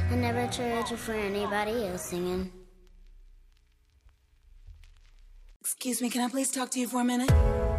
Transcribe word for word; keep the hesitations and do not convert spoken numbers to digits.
I never church for anybody else singing. Excuse me, can I please talk to you for a minute?